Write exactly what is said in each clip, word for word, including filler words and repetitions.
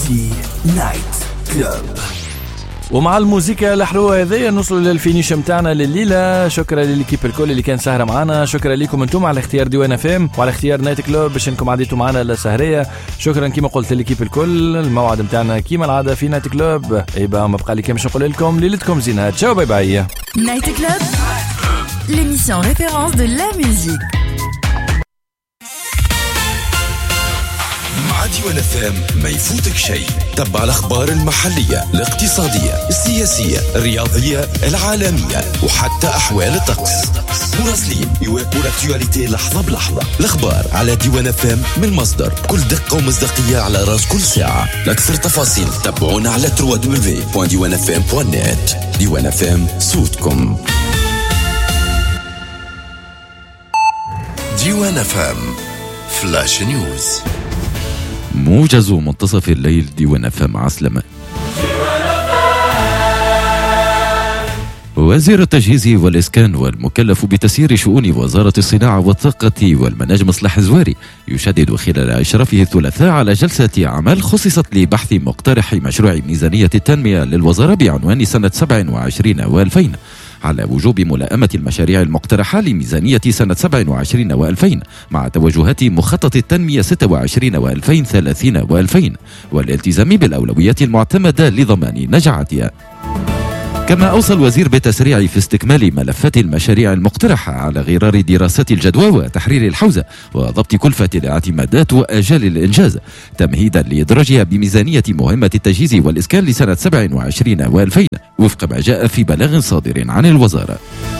ترانزي نايت كلوب. ومع الموسيقى الحلوة هذه نوصلوا للفينيش متاعنا لليلة. شكرا للكيب الكل اللي كان سهرة معنا. شكرا لكم انتم على اختيار ديوان فام وعلى اختيار نايت كلوب باش انكم عديتوا معنا للسهرية. شكرا كيما قلت للكيب الكل. الموعد متاعنا كيما العادة في نايت كلوب. ايبا ما بقى لي كامش نقول لكم ليلتكم زينة. تشاو باي باي. نايت كلوب l'émission référence de la musique. مع ديوان فام ما يفوتك شيء. تبع الأخبار المحلية الاقتصادية السياسية الرياضية العالمية وحتى أحوال الطقس. مراسلين يواكبوا الاكتواليتي لحظة بلحظة. الأخبار على ديوان فام من مصدر بكل دقة ومصداقية على راس كل ساعة. لأكثر تفاصيل تابعونا على دبليو دبليو دبليو دوت ديوان فام دوت نت. ديوان فام صوتكم. ديوان فام فلاش نيوز. موجز منتصف الليل. ديوان فام عسلمة. وزير التجهيز والإسكان والمكلف بتسيير شؤون وزارة الصناعة والطاقة والمناجم مصلح الزواري يشدد خلال إشرافه الثلاثاء على جلسة عمل خصصت لبحث مقترح مشروع ميزانية التنمية للوزارة بعنوان سنة سبع وعشرين وألفين على وجوب ملائمة المشاريع المقترحة لميزانية سنة سبع وعشرين وألفين مع توجهات مخطط التنمية ستة وعشرين وألفين ثلاثين وألفين والالتزام بالأولويات المعتمدة لضمان نجاعتها. كما أوصى الوزير بالتسريع في استكمال ملفات المشاريع المقترحة على غرار دراسات الجدوى وتحرير الحوزة وضبط كلفة الاعتمادات وآجال الإنجاز تمهيدا لإدراجها بميزانية مهمة التجهيز والإسكان لسنة سبع وعشرين وألفين وفق ما جاء في بلاغ صادر عن الوزارة.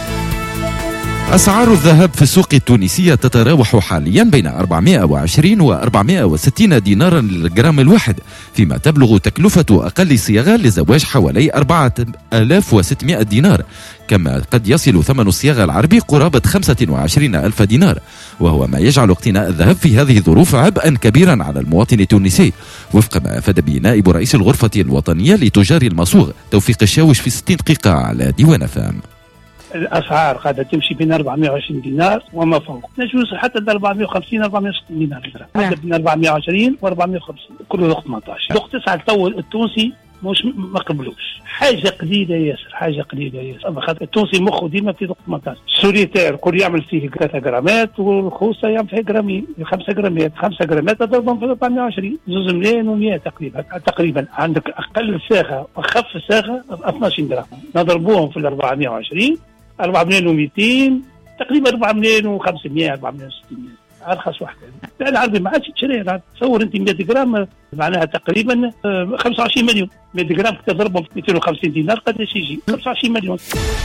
أسعار الذهب في السوق التونسية تتراوح حاليا بين أربعمائة وعشرين و أربعمائة وستين دينارا للجرام الواحد فيما تبلغ تكلفة أقل صياغة للزواج حوالي أربعة آلاف وستمائة دينار كما قد يصل ثمن الصياغة العربي قرابة خمسة وعشرين ألف دينار وهو ما يجعل اقتناء الذهب في هذه الظروف عبئا كبيرا على المواطن التونسي وفق ما أفاد به نائب رئيس الغرفة الوطنية لتجار المصوغ توفيق الشاوش في ستين دقيقة على ديوان فام. الاسعار قاعده تمشي بين أربعمائة وعشرين دينار وما فوق نجوز حتى أربعمائة وخمسين أربعمائة وستين دينار حتى بين أربعمائة وعشرين و أربعمائة وخمسين كل وقت ثمانية عشر وقت تسعة تو التونسي مش ما قبلوش حاجه قليله ياسر حاجه قليله ياسر خاطر التونسي مخه ديما في وقت ثمانية عشر السوليتير كل يعمل فيه ثلاثة جرامات والخوصه يعمل فيه جرامين خمسة جرامات خمسة جرامات تضربهم في أربعمائة وعشرين زوز ملايين ومئة تقريبا تقريبا عندك اقل صاغه واخف صاغه اثني عشر جرام نضربوهم في أربعمائة وعشرين أربعة ملايين ومئتين تقريبا أربعة ملايين وخمسمائة أربعة ملايين وستمائة أرخص واحدة. العربي ما عادش تشريها تصور أنت مئة جرام معناها تقريبا خمسة وعشرين مليون مئة جرام تضربهم في مئتين وخمسين دينار قداش يجي خمسة وعشرين مليون.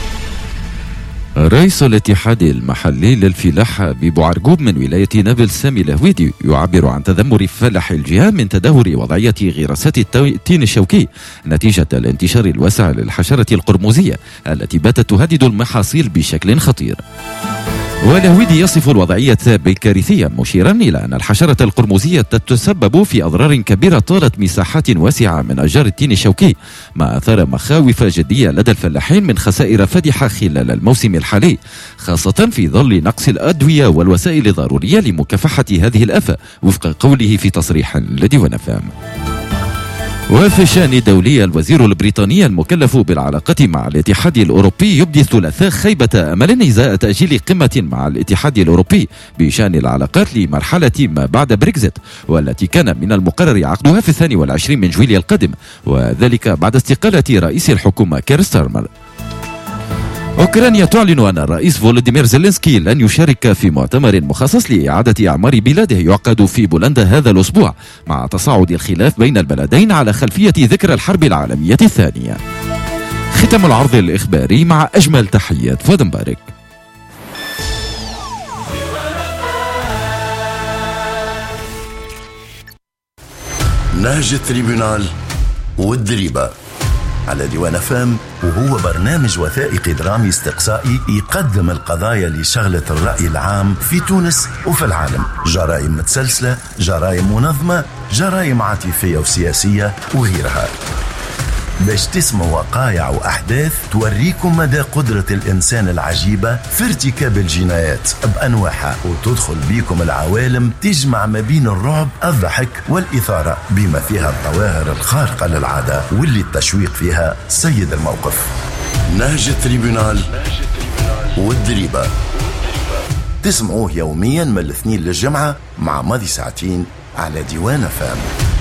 رئيس الاتحاد المحلي للفلاحة ببوعرقوب من ولاية نابلس سامي الهويدي يعبر عن تذمر فلاح الجهة من تدهور وضعية غراسات التين الشوكي نتيجة الانتشار الواسع للحشرة القرمزية التي باتت تهدد المحاصيل بشكل خطير. والهويدي يصف الوضعية بكارثية مشيرا إلى أن الحشرة القرمزية تتسبب في أضرار كبيرة طالت مساحات واسعة من أشجار التين الشوكي ما أثار مخاوف جدية لدى الفلاحين من خسائر فادحة خلال الموسم الحالي خاصة في ظل نقص الأدوية والوسائل الضرورية لمكافحة هذه الآفة وفق قوله في تصريح لديوان فام. وفي الشأن الدولي الوزير البريطاني المكلف بالعلاقة مع الاتحاد الأوروبي يبدي الثلاثاء خيبة أمل إزاء تأجيل قمة مع الاتحاد الأوروبي بشأن العلاقات لمرحلة ما بعد بريكزيت والتي كان من المقرر عقدها في الثاني والعشرين من جويلية القادم وذلك بعد استقالة رئيس الحكومة كير ستارمر. أوكرانيا تعلن أن الرئيس فولوديمير زيلينسكي لن يشارك في مؤتمر مخصص لإعادة أعمار بلاده يعقد في بولندا هذا الأسبوع مع تصاعد الخلاف بين البلدين على خلفية ذكرى الحرب العالمية الثانية. ختم العرض الإخباري مع أجمل تحيات فؤاد مبارك. نهج التريبونال والدريبة على ديوان فام وهو برنامج وثائقي درامي استقصائي يقدم القضايا اللي شغلت الرأي العام في تونس وفي العالم جرائم متسلسلة جرائم منظمة جرائم عاطفية وسياسية وغيرها باش تسمعوا وقائع وأحداث توريكم مدى قدرة الإنسان العجيبة في ارتكاب الجنايات بأنواعها، وتدخل بيكم العوالم تجمع ما بين الرعب، الضحك والإثارة، بما فيها الظواهر الخارقة للعادة واللي التشويق فيها سيد الموقف. نهج التريبونال والدريبة تسمعوه يوميا من الاثنين للجمعة مع ماضي ساعتين على ديوان فام.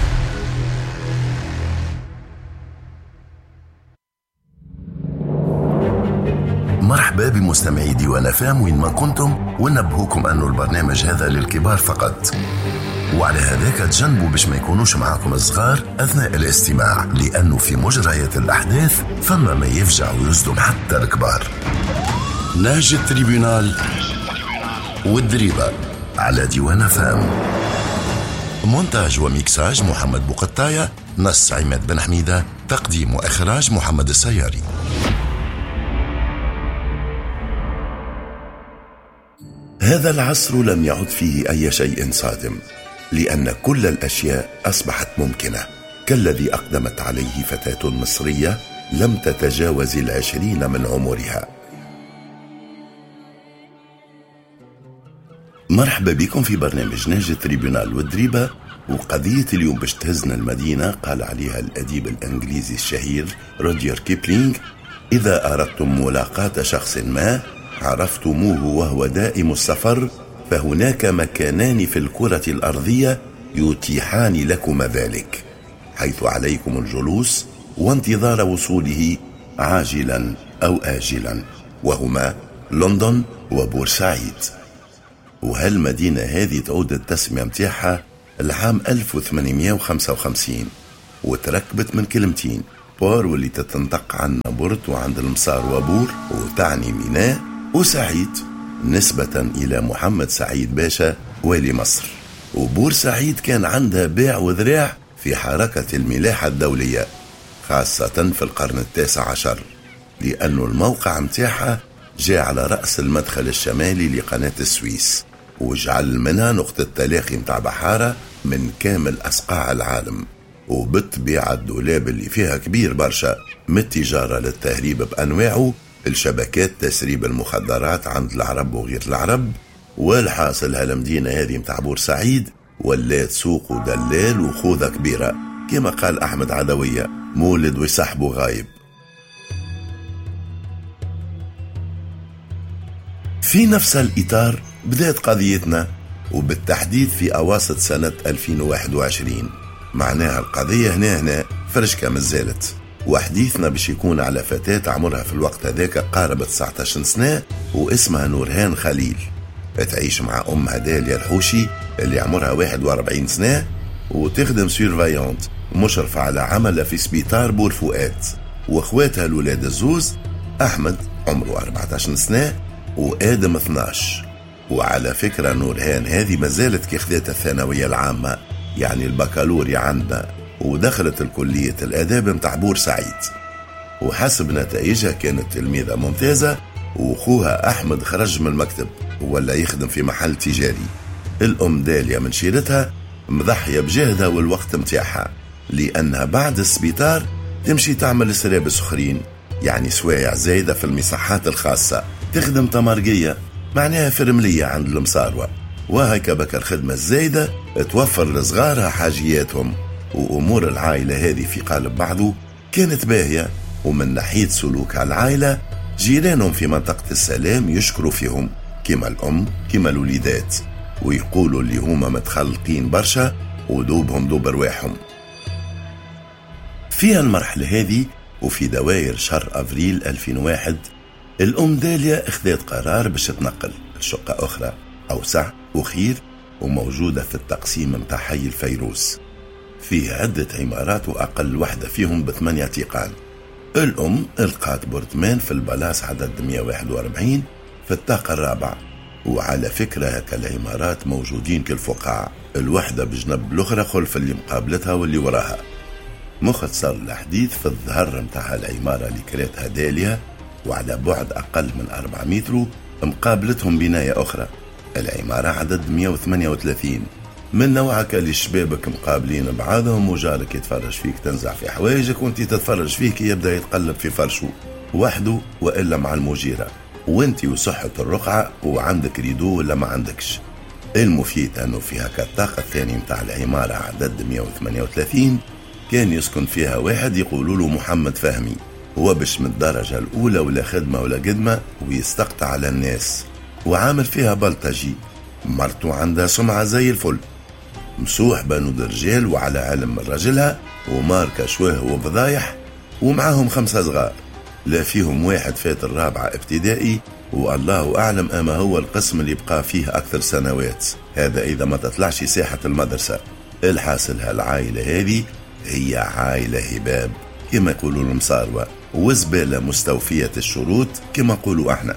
مرحبا بمستمعي ديوان فام وين ما كنتم، ونبهوكم أنه البرنامج هذا للكبار فقط، وعلى هذاك تجنبوا باش ما يكونوش معاكم الصغار أثناء الاستماع، لأنه في مجريات الأحداث فما ما يفجع ويصدم حتى الكبار. نهج التريبونال والدريبة على ديوان فام. مونتاج وميكساج محمد بوقطاية، نص عماد بن حميدة، تقديم وإخراج محمد السياري. هذا العصر لم يعد فيه أي شيء صادم، لأن كل الأشياء أصبحت ممكنة، كالذي أقدمت عليه فتاة مصرية لم تتجاوز العشرين من عمرها. مرحبا بكم في برنامج نهج التريبونال والدريبة. وقضية اليوم باش تهزنا المدينة قال عليها الأديب الإنجليزي الشهير رودير كيبلينغ: إذا أردتم ملاقاة شخص ما عرفتموه وهو دائم السفر، فهناك مكانان في الكرة الأرضية يتيحان لكم ذلك، حيث عليكم الجلوس وانتظار وصوله عاجلا أو آجلا، وهما لندن وبورسعيد. وهالمدينة هذه تعود التسمية متاعها العام ألف وثمانمائة وخمسة وخمسين، وتركبت من كلمتين: بور واللي تتنطق عن بورت وعند المصار وبور وتعني ميناء، وسعيد نسبة إلى محمد سعيد باشا والي مصر. وبورسعيد كان عندها باع وذراع في حركة الملاحة الدولية، خاصة في القرن التاسع عشر، لأنه الموقع متاعها جاء على رأس المدخل الشمالي لقناة السويس، وجعل منها نقطة تلاقي متاع بحارة من كامل أصقاع العالم. وبالطبيعة الدولاب اللي فيها كبير برشا، من التجارة للتهريب بأنواعه، الشبكات تسريب المخدرات عند العرب وغير العرب. والحاصل هالمدينة هذه متاع بورسعيد ولات سوق ودلال وخوذة كبيرة، كما قال أحمد عدوية: مولد وصاحبه غايب. في نفس الإطار بدأت قضيتنا، وبالتحديد في أواسط سنة ألفين وواحد وعشرين. معناها القضية هنا هنا فرشكة مازالت، وحديثنا باش يكون على فتاة عمرها في الوقت هذاك قارب تسعة عشر سنة، واسمها نورهان خليل، تعيش مع أمها داليا الحوشي اللي عمرها واحد وأربعين سنة، وتخدم سيرفايونت مشرفة على عملها في سبيطار بور فؤاد. واخواتها الولاد الزوز: أحمد عمره أربعة عشر سنة وآدم اثناش. وعلى فكرة نورهان هذه مازالت كي خذت الثانوية العامة، يعني البكالوريا عندنا، ودخلت الكلية الآداب متاع بورسعيد، وحسب نتائجها كانت تلميذة ممتازة. وأخوها أحمد خرج من المكتب ولا يخدم في محل تجاري. الأم داليا من شيرتها مضحية بجهدها والوقت متاعها، لأنها بعد السبيطار تمشي تعمل سرابس أخرين، يعني سوايع زايدة في المصحات الخاصة، تخدم تمرقية معناها فرملية عند المصاروة. وهكا بك الخدمة الزايدة توفر لصغارها حاجياتهم. وأمور العائلة هذه في قالب بعضه كانت باهية، ومن ناحية سلوك العائلة جيرانهم في منطقة السلام يشكروا فيهم، كما الأم كما الوليدات، ويقولوا اللي هما متخلقين برشا ودوبهم دوب رواحهم. في المرحلة هذه وفي دوائر شهر أفريل ألفين وواحد، الأم داليا اخذت قرار باش تنقل لشقة أخرى أوسع وخير، وموجودة في التقسيم متاع حي الفيروس، فيه عدة عمارات وأقل واحدة فيهم بثمانية تيقان. الأم القات بورتمان في البلاص عدد مئة وواحد وأربعين في الطاقة الرابعة. وعلى فكرة هكا العمارات موجودين كالفقاع، الوحدة بجنب الأخرى خلف اللي مقابلتها واللي وراها. مختصر الحديث في الظهر متاع العمارة اللي كراتها داليا، وعلى بعد أقل من أربعة متر مقابلتهم بناية أخرى، العمارة عدد مئة وثمانية وثلاثين، من نوعك اللي شبابك مقابلين بعضهم وجارك يتفرج فيك تنزع في حوايجك وانت تتفرج فيك يبدأ يتقلب في فرشه وحده وإلا مع المجيرة، وانت وصحة الرقعة وعندك ريدو ولا ما عندكش. المفيد أنه في هكا الطاقة الثاني متاع العمارة عدد مئة وثمانية وثلاثين كان يسكن فيها واحد يقولوا له محمد فهمي، هو باش من الدرجة الأولى ولا خدمة ولا قدمة ويستقطع على الناس، وعامل فيها بلطجي. مرته عندها سمعة زي الفل، مسوح بنود الرجال وعلى علم من رجلها وماركة شويه وفضايح، ومعاهم خمسة صغار لا فيهم واحد فات الرابعة ابتدائي، والله أعلم أما هو القسم اللي بقى فيه أكثر سنوات، هذا إذا ما تطلعش ساحة المدرسة. الحاصل هالعائلة هذه هي عائلة هباب كما يقولوا المصاروة، وزبالة مستوفية الشروط كما يقولوا احنا.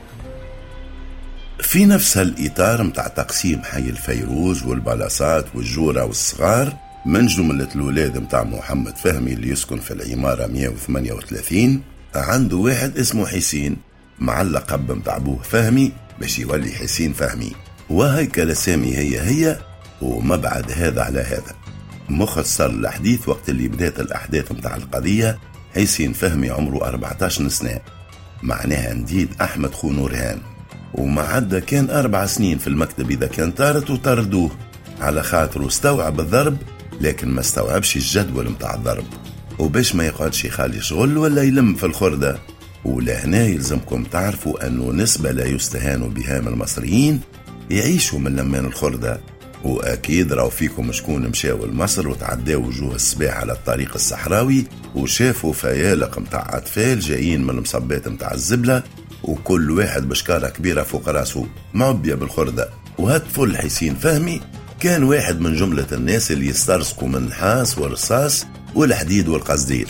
في نفس هالإطار متاع تقسيم حي الفيروز والبلاصات والجورة والصغار، من جملة الولاد متاع محمد فهمي اللي يسكن في العمارة مئة وثمانية وثلاثين عنده واحد اسمه حسين مع اللقب متاع ابوه فهمي باش يولي حسين فهمي، وهيك الاسامي هي هي وما بعد هذا على هذا. مختصر الحديث وقت اللي بدات الأحداث متاع القضية حسين فهمي عمره أربعة عشر سنة، معناها نديد أحمد خو نورهان، وما عدى كان أربع سنين في المكتب إذا كان طارت وطردوه على خاطر استوعب الضرب لكن ما استوعبش الجدول متاع الضرب، وباش ما يقعدش يخلي شغل ولا يلم في الخردة. ولهنا يلزمكم تعرفوا أنه نسبة لا يستهان بها من المصريين يعيشوا من لمان الخردة، وأكيد راو فيكم شكون مشاو لمصر وتعداو وجوه الصباح على الطريق الصحراوي وشافوا فيالق متاع أطفال جايين من المصبات متاع الزبلة وكل واحد بشكارة كبيرة فوق راسه معبية بالخردة. وهالطفل حسين فهمي كان واحد من جملة الناس اللي يسترزقوا من النحاس والرصاص والحديد والقصدير.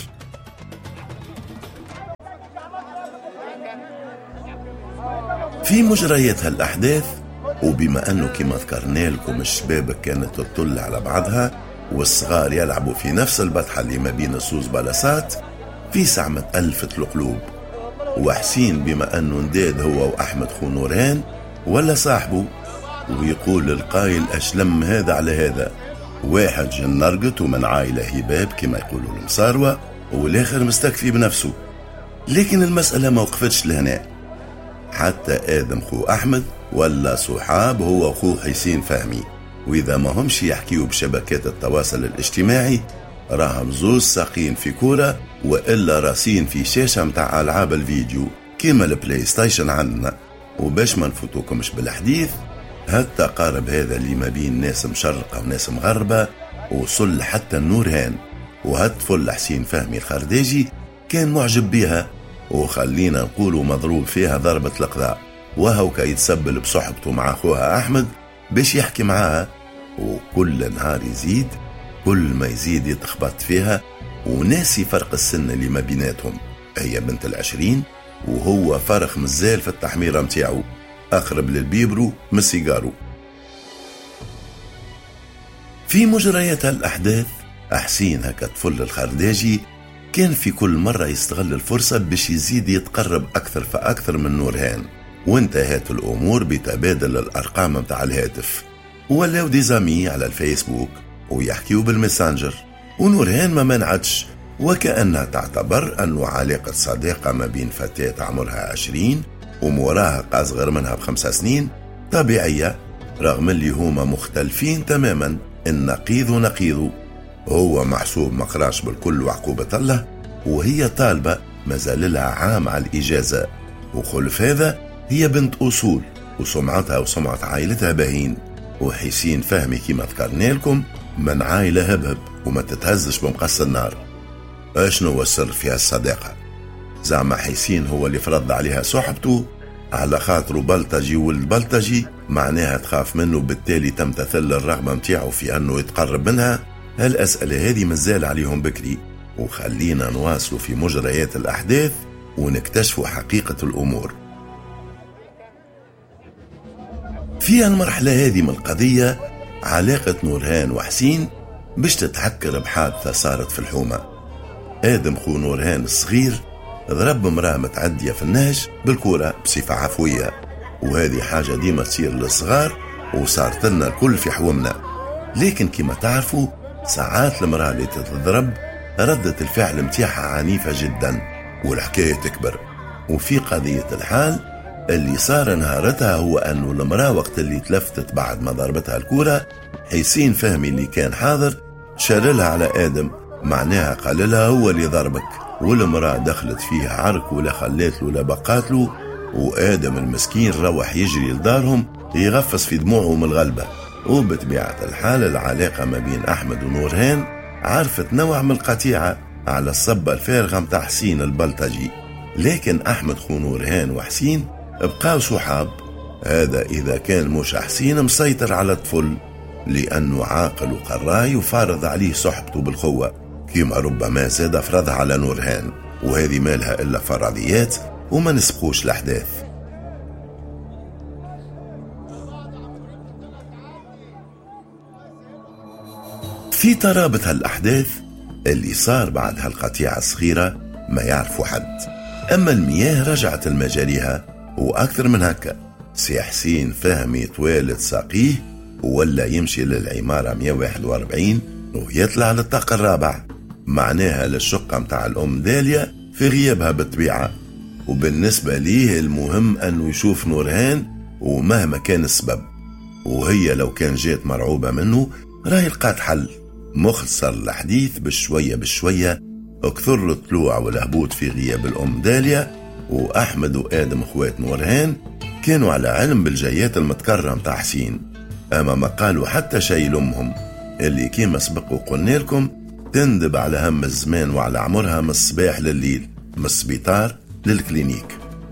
في مجريات هالأحداث، وبما أنه كما ذكرنا لكم الشباب كانت تطل على بعضها والصغار يلعبوا في نفس البطحة اللي ما بين السوز بلاصات، في سعمة ألفت القلوب. وحسين بما أنه نداد هو وأحمد خو نورهان ولا صاحبه، ويقول القايل أشلم هذا على هذا، واحد جن نرقت ومن عائلة هباب كما يقولوا المصاروة والآخر مستكفي بنفسه. لكن المسألة ما وقفتش لهنا، حتى آدم خو أحمد ولا صحاب هو أخو حسين فهمي، وإذا ما همش يحكيوا بشبكات التواصل الاجتماعي راهم زوز ساقين في كورة وإلا راسين في شاشة متاع ألعاب الفيديو كيما البلاي ستيشن عندنا. وباش ما نفوتوكمش بالحديث، هالتقارب هذا اللي ما بين ناس مشرقة وناس مغربة وصل حتى النورهان، وهالطفل حسين فهمي الخرداجي كان معجب بها، وخلينا نقولوا مضروب فيها ضربة القضاء، وهو كيتسبل بصحبته مع أخوها أحمد باش يحكي معاها، وكل نهار يزيد كل ما يزيد يتخبط فيها، وناسي فرق السن اللي ما بيناتهم، هي بنت العشرين وهو فرخ مزال في التحميرة متاعو أقرب للبيبرو من السيجارو. في مجريات الأحداث حسين هكا طفل الخرداجي كان في كل مرة يستغل الفرصة باش يزيد يتقرب أكثر فأكثر من نورهان، وانتهت الأمور بتبادل الأرقام متاع الهاتف، ولاو ديزامي على الفيسبوك ويحكيوا بالمسانجر، ونورهان ما منعتش وكأنها تعتبر أنه علاقة صداقة ما بين فتاة عمرها عشرين ومراهق أصغر منها بخمسة سنين طبيعية، رغم اللي هما مختلفين تماما، النقيض ونقيضه، هو محسوب مقراش بالكل وعقوبة الله، وهي طالبة مازال لها عام على الإجازة، وخلف هذا هي بنت أصول وسمعتها وسمعة عائلتها باهين. وحسين فهمي كما ذكرنا لكم من عائلة هبهب وما تتهزش بمقص النار. اشنو هو السر في هالصداقة؟ زعما حسين هو اللي فرض عليها صحبته على خاطره بلطجي ولد بلطجي، معناها تخاف منه بالتالي تمتثل الرغبة متاعه في أنه يتقرب منها؟ هالأسئلة هذه مازال عليهم بكري، وخلينا نواصلوا في مجريات الأحداث ونكتشفوا حقيقة الأمور. في المرحلة هذه من القضية علاقة نورهان وحسين باش تتعكر بحادثة صارت في الحومة. آدم خو نورهان الصغير ضرب امرأة متعدية في النهج بالكرة بصفة عفوية، وهذه حاجة ديما تصير للصغار وصارت لنا الكل في حومنا. لكن كما تعرفوا ساعات المرأة اللي تتضرب ردة الفعل متاعها عنيفة جدا والحكاية تكبر. وفي قضية الحال اللي صار نهارتها هو أنه المرأة وقت اللي تلفتت بعد ما ضربتها الكورة، حسين فهمي اللي كان حاضر شارلها على آدم، معناها قال لها هو اللي ضربك، والمرأة دخلت فيه عرك ولا خلات له لا بقات له، وآدم المسكين روح يجري لدارهم يغفص في دموعه من الغلبة. وبطبيعة الحال العلاقة ما بين أحمد ونورهان عرفت نوع من القطيعة على الصبة الفارغة متاع حسين البلطجي، لكن أحمد خو نورهان وحسين بقاو صحاب. هذا إذا كان مش حسين مسيطر على الطفل لأنه عاقل وقراي وفارض عليه صحبته بالخوة، كيما ربما زاد فرضها على نورهان، وهذه مالها إلا فرضيات وما نسبقوش الأحداث. في ترابط هالأحداث اللي صار بعد هالقطيعة الصغيرة ما يعرفوا حد، أما المياه رجعت المجاريها وأكثر من هكا. سي حسين فهمي طوالت ساقيه ولا يمشي للعمارة مية وواحد وأربعين ويطلع للطاقة الرابع، معناها للشقة متاع الأم داليا في غيابها بالطبيعة. وبالنسبة ليه المهم أنه يشوف نورهان ومهما كان السبب، وهي لو كان جات مرعوبة منه راهي لقات حل. مختصر الحديث بشوية بشوية اكثر الطلوع والهبوط في غياب الأم داليا، وأحمد وآدم اخوات نورهان كانوا على علم بالجايات المتكرم تاع حسين، أما ما قالوا حتى شيء لأمهم اللي كيما سبق وقلنا لكم تندب على هم الزمان وعلى عمرها من الصباح لليل، من السبيطار للكلينيك.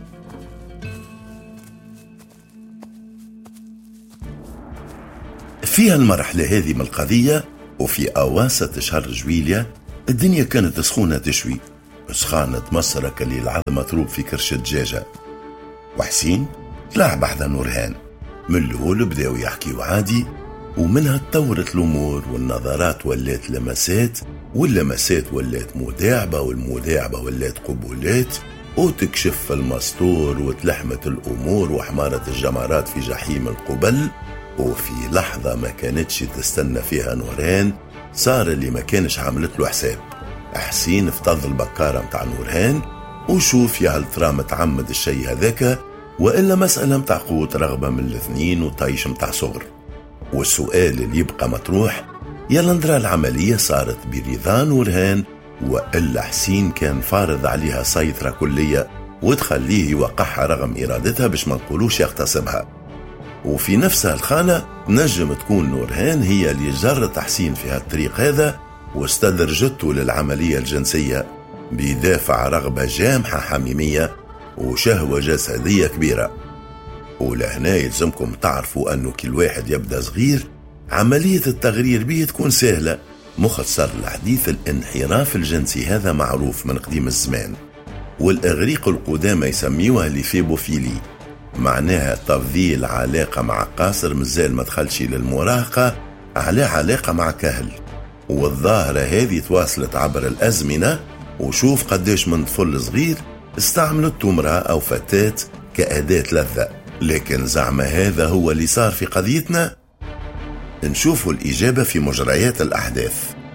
فيها المرحلة هذه من القضية وفي أواسط شهر جويليا الدنيا كانت سخونة تشوي، سخانة مصرك اللي العظمة تروب في كرش الدجاجة. وحسين طلع بعد نورهان، من الأول بداو يحكيوا عادي، ومنها تطورت الأمور والنظرات ولات لمسات، واللمسات ولات مداعبة، والمداعبة ولات قبولات، وتكشف المستور وتلحمت الأمور وحمارة الجمرات في جحيم القبل. وفي لحظة ما كانتش تستنى فيها نورهان صار اللي ما كانش عملت له حساب. حسين افتض البكارة متاع نورهان وشوف يا هل ترى متعمد الشيء هذاك وإلا مسألة متاع قوة رغبة من الاثنين وطيش متاع صغر. والسؤال اللي يبقى مطروح، يلا ندرى العملية صارت برضا نورهان وإلا حسين كان فارض عليها سيطرة كلية وتخليه يوقعها رغم إرادتها باش ما نقولوش يغتصبها. وفي نفس الخانة نجم تكون نورهان هي اللي جرت حسين في هالطريق هذا واستدرجته للعملية الجنسية بدافع رغبة جامحة حميمية وشهوة جسدية كبيرة. ولهنا يلزمكم تعرفوا أنه كل واحد يبدأ صغير عملية التغرير به تكون سهلة. مختصر الحديث الانحراف الجنسي هذا معروف من قديم الزمان، والإغريق القدامى يسميوها ليفيبوفيلي، معناها تفضيل علاقة مع قاصر مازال ما دخلش للمراهقة على علاقة مع كهل. والظاهرة هذه تواصلت عبر الأزمنة، وشوف قديش من طفل صغير استعملت امرأة أو فتاة كأداة لذة. لكن زعم هذا هو اللي صار في قضيتنا؟ نشوفوا الإجابة في مجريات الأحداث.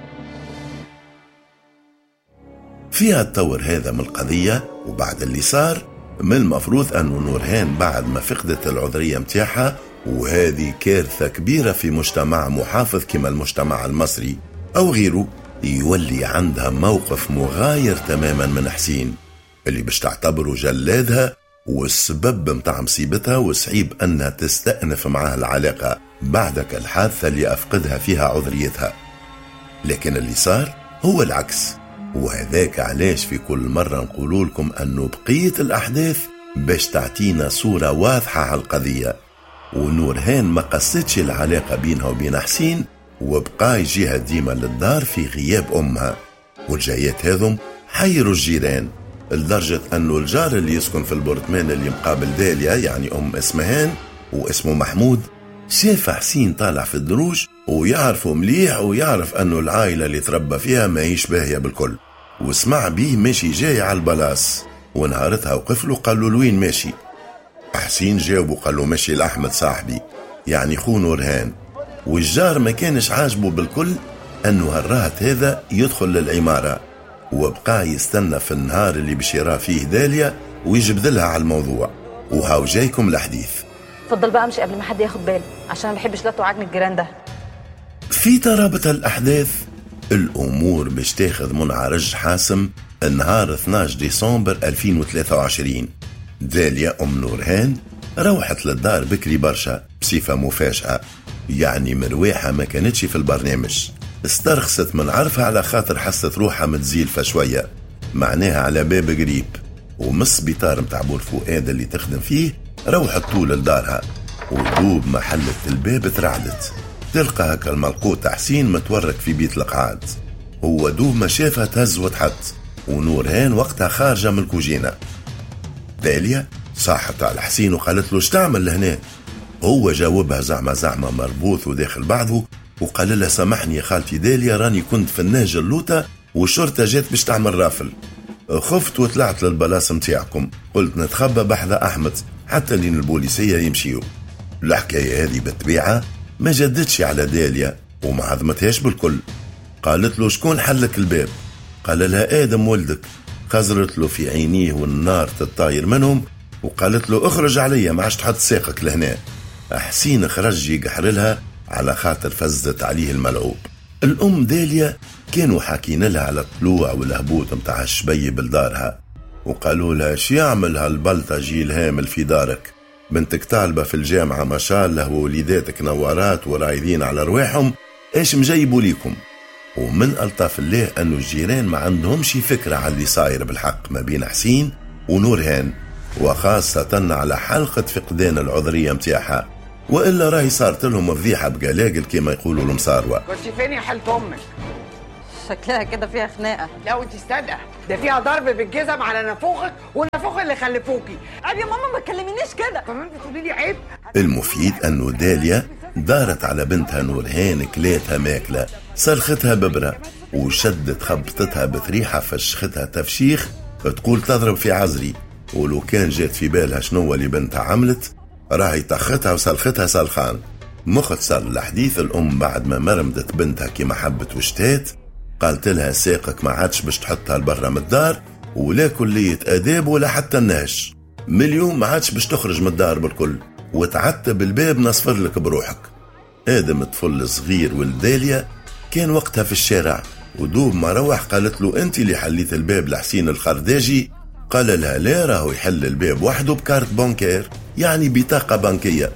فيها التطور هذا من القضية وبعد اللي صار من المفروض أن نورهان بعد ما فقدت العذرية متاعها، وهذه كارثة كبيرة في مجتمع محافظ كما المجتمع المصري أو غيره، يولي عندها موقف مغاير تماما من حسين اللي باش تعتبره جلادها والسبب متاع مصيبتها، وصعيب أنها تستأنف معها العلاقة بعدك الحادثة اللي أفقدها فيها عذريتها. لكن اللي صار هو العكس، وهذاك علاش في كل مرة نقول لكم أنه بقية الأحداث باش تعطينا صورة واضحة على القضية. ونورهان ما قصتش العلاقة بينها وبين حسين، وبقى يجيها ديما للدار في غياب أمها، والجايات هذم حيروا الجيران لدرجة أنه الجار اللي يسكن في البرطمان اللي مقابل داليا يعني أم اسمهان واسمه محمود شاف حسين طالع في الدروج ويعرفه مليح، ويعرف أنه العائلة اللي تربى فيها ما هيش باهية بالكل، واسمع بيه ماشي جاي على البلاص. ونهارتها وقف له قال له لوين ماشي؟ حسين جاوبه قال له ماشي لأحمد صاحبي يعني خو نورهان. والجار ما كانش عاجبه بالكل أنه هالرهط هذا يدخل للعمارة، وبقى يستنى في النهار اللي باش يرى فيه داليا ويجبدلها على الموضوع. وهاو جايكم الحديث. تفضل بقى امشي قبل ما حد ياخد باله، عشان ما بحبش لا توعجن الجيران ده. في ترابط الأحداث الأمور باش تاخذ منعرج حاسم النهار اثناشر ديسمبر ألفين وثلاثة وعشرين. داليا أم نورهان روحت للدار بكري برشا بصفة مفاجأة، يعني مرواحة ما كانتش في البرنامج. استرخصت من عرفها على خاطر حست روحها متزيلفة شوية، معناها على باب قريب، ومس بيطار متاع بور فؤاد اللي تخدم فيه روحت طول لدارها، ودوب ما حلت الباب ترعدت تلقى هكا الملقوط حسين متورك في بيت القعاد. هو دوب ما شافها تهز وتحط، ونورهان وقتها خارجة من الكوجينة. داليا صاحت على حسين وقالت له شتعمل لهنا؟ هو جاوبها زعما زعما مربوط وداخل بعضه، وقال لها سامحني يا خالتي داليا، راني كنت في النهج اللوطة والشرطة جات باش تعمل رافل، خفت وطلعت للبلاص متاعكم، قلت نتخبى بحذا أحمد حتى لين البوليسية يمشيوا. الحكاية هذه بالطبيعة ما جدتش على داليا وما عظمتهاش بالكل. قالت له شكون حلك الباب؟ قال لها آدم ولدك. خزرت له في عينيه والنار تطاير منهم، وقالت له اخرج عليا ما عادش تحط ساقك لهنا. حسين خرج يقحر لها على خاطر فزت عليه الملعوب. الأم داليا كانوا حاكين لها على الطلوع والهبوط متاع الشبيب لدارها، وقالوا لها شي يعمل هالبلطجي الهامل في دارك؟ بنتك طالبة في الجامعة ما شاء الله، ووليداتك نوارات ورايدين على رواحهم، ايش مجيبوا ليكم؟ ومن ألطاف الله أنه الجيران ما عندهمش فكرة على اللي صاير بالحق ما بين حسين ونورهان، وخاصة على حلقة فقدان العذرية متاعها، وإلا راهي صارت لهم فضيحة بقلاقل كما يقولوا المصاروة. كنت فين يا حالة أمك؟ شكلها كده فيها خناقة. لا وانت استدقى، ده فيها ضرب بالجزم على نافوخك والنافوخ اللي خلفوكي. عيب يا ماما ما تكلمينيش كده. كمان بتقولي لي عيب؟ المفيد أنه داليا دارت على بنتها نورهان كلاتها ماكلة، سلختها ببرة وشدت خبطتها بثريحة فشختها تفشيخ تقول تضرب في عزري. ولو كان جات في بالها شنو اللي بنتها عملت راهي طختها وسلختها سلخان. مختصر الحديث، الأم بعد ما مرمدت بنتها كما حبت وشتات قالت لها ساقك ما عادش باش تحطها لبرا من الدار، ولا كلية آداب ولا حتى النهش، من اليوم ما عادش باش تخرج من الدار بالكل، وتعتب الباب نصفر لك بروحك. آدم طفل صغير ولداليا كان وقتها في الشارع، ودوب ما روح قالت له انت اللي حليت الباب لحسين الخرداجي؟ قال لها لا، راهو يحل الباب وحده بكارت بانكير، يعني بطاقة بنكية.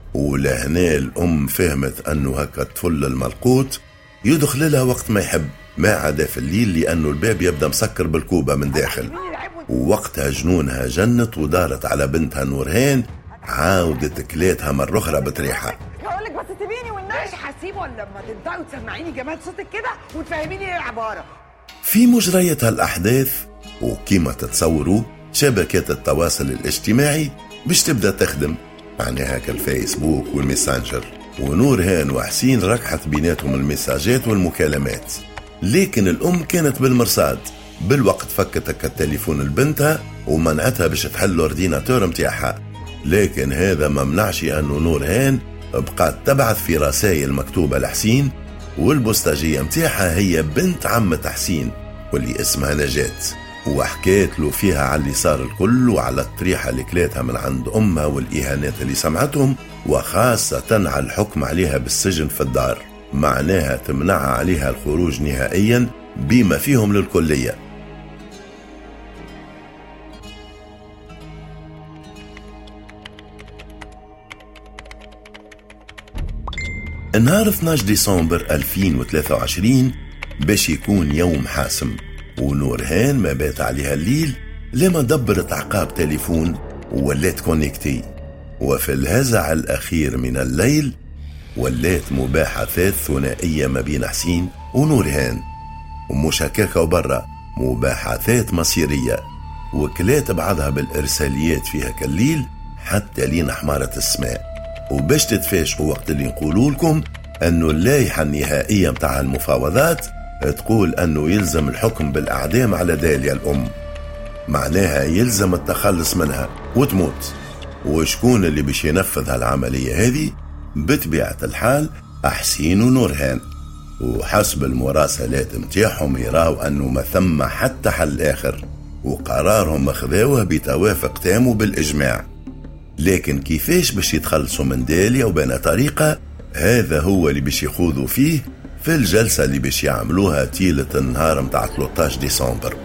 ولهنا الأم فهمت أنه هكا الطفل الملقوط يدخل لها وقت ما يحب، ما عدا في الليل لأنه الباب يبدأ مسكر بالكوبة من داخل. ووقتها جنونها جنت ودارت على بنتها نورهان، عاودت كلاتها مرة أخرى بتريحة. هقولك بس سيبيني والناس هسيبه لما تنطقي وتسمعيني جمال صوتك كده وتفهميني ايه العبارة. في مجريات الأحداث وكما تتصوروا شبكات التواصل الاجتماعي باش تبدأ تخدم، معناها كالفيسبوك والميسنجر، ونورهان وحسين ركحت بيناتهم المساجات والمكالمات. لكن الأم كانت بالمرصاد، بالوقت فكتك التليفون لبنتها ومنعتها باش تحل الاورديناتور متاعها. لكن هذا ما منعش أنه نورهان بقات تبعث في رسائل مكتوبة لحسين، والبوستاجية متاعها هي بنت عمة حسين واللي اسمها نجاة، وحكيت له فيها على اللي صار الكل وعلى الطريحة اللي كلاتها من عند أمها والإهانات اللي سمعتهم، وخاصة على الحكم عليها بالسجن في الدار، معناها تمنع عليها الخروج نهائيا بما فيهم للكلية. نهار اثناشر ديسمبر ألفين وثلاثة وعشرين باش يكون يوم حاسم، ونورهان ما بات عليها الليل لما دبرت عقاب تليفون ولات كونيكتي. وفي الهزع الأخير من الليل ولات مباحثات ثنائية ما بين حسين ونورهان، ومشككة وبرا مباحثات مصيرية، وكلات بعضها بالإرساليات فيها كالليل حتى لين حمارة السماء. وباش تتفاجئوا وقت اللي نقولوا لكم أنه اللائحة النهائية متاع المفاوضات تقول أنه يلزم الحكم بالأعدام على داليا الأم، معناها يلزم التخلص منها وتموت. وشكون اللي باش ينفذ هالعملية هذه؟ بطبيعة الحال حسين ونورهان، وحسب المراسلات متاعهم يراو أنه ما ثم حتى حل آخر، وقرارهم مخذاوه بتوافق تام بالإجماع. لكن كيفاش باش يتخلصوا من داليا وبين طريقة، هذا هو اللي باش يخوضوا فيه في الجلسة اللي باش يعملوها تيلة النهار متاع ثلاثة عشر ديسمبر.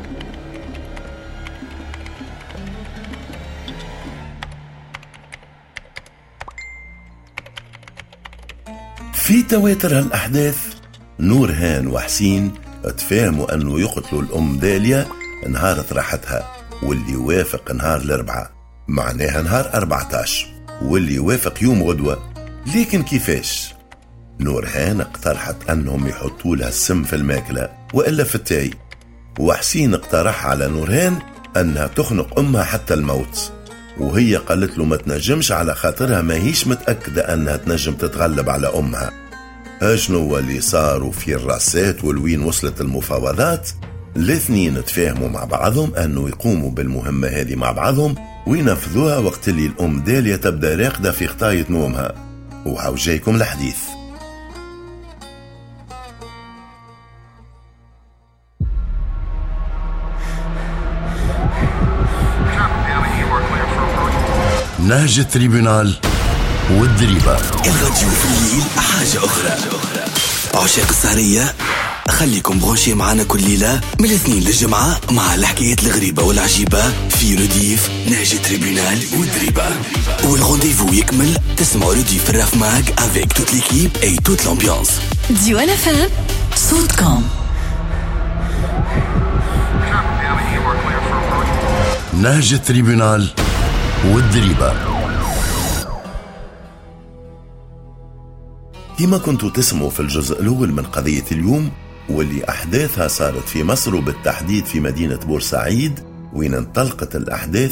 في تواتر هالأحداث، نورهان وحسين اتفاهموا أنه يقتلوا الأم داليا نهار راحتها، واللي يوافق نهار الأربعاء، معناها نهار أربعة عشر، واللي يوافق يوم غدوة. لكن كيفاش؟ نورهان اقترحت أنهم يحطوا لها السم في الماكلة وإلا في التاي، وحسين اقترح على نورهان أنها تخنق أمها حتى الموت، وهي قالت له ما تنجمش على خاطرها ما هيش متأكدة أنها تنجم تتغلب على أمها. أشنو اللي صاروا في الراسات والوين وصلت المفاوضات؟ الاثنين تفاهموا مع بعضهم أنه يقوموا بالمهمة هذه مع بعضهم وينفذوها وقت اللي الأم داليا تبدأ راقدة في خطاية نومها. وهاو جايكم الحديث. نهج التريبونال والدريبة. الراديو في الليل حاجة أخرى. عشاق السهرية خليكم بغوشي معنا كل ليلة من الاثنين للجمعة مع الحكايات الغريبة والعجيبة في رديف نهج التريبونال والدريبة. والغونديفو يكمل تسمعوا رديف الراف ماك avec toute l'équipe et toute l'ambiance. ديوان اف ام صوتكم. نهج التريبونال والدريبة. كما كنتوا تسمعوا في الجزء الأول من قضية اليوم، واللي أحداثها صارت في مصر وبالتحديد في مدينة بورسعيد، وين انطلقت الأحداث